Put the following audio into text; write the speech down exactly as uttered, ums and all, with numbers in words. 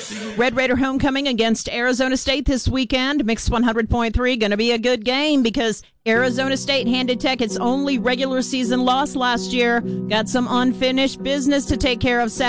Red Raider homecoming against Arizona State this weekend. Mix one hundred point three, going to be a good game because Arizona State handed Tech its only regular season loss last year. Got some unfinished business to take care of Saturday.